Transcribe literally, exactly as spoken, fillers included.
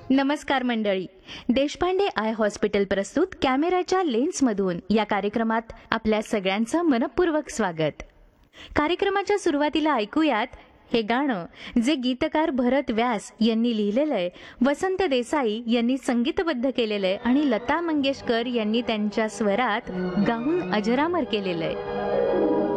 नमस्कार मंडळी. Deshpande I hospital प्रस्तुत कॅमेऱ्याच्या लेन्समधून या कार्यक्रमात आपल्या सगळ्यांचं मनपूर्वक स्वागत. कार्यक्रमाच्या सुरुवातीला ऐकूयात हे गाणं, जे गीतकार भरत व्यास यांनी लिहिलेलं आहे, वसंत देसाई यांनी संगीतबद्ध केलेलं आहे आणि लता मंगेशकर यांनी त्यांच्या स्वरात गाऊन अजरामर केलेलं आहे.